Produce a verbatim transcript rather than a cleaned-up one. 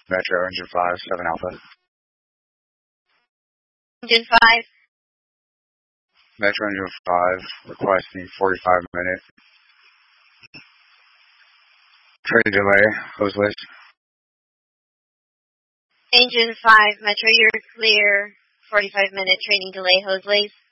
Metro Engine five, seven Alpha. Engine five. Metro Engine five, requesting forty-five minute training delay, hose list. Engine five, Metro, you're clear. forty-five minute training delay, hose list.